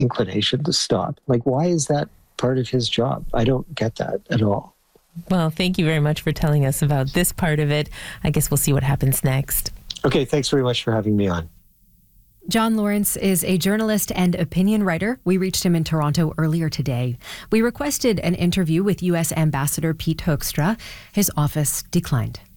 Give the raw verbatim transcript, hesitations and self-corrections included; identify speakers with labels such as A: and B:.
A: inclination to stop. Like, why is that part of his job? I don't get that at all.
B: Well, thank you very much for telling us about this part of it. I guess we'll see what happens next.
A: Okay, thanks very much for having me on.
C: John Lawrence is a journalist and opinion writer. We reached him in Toronto earlier today. We requested an interview with U S Ambassador Pete Hoekstra. His office declined.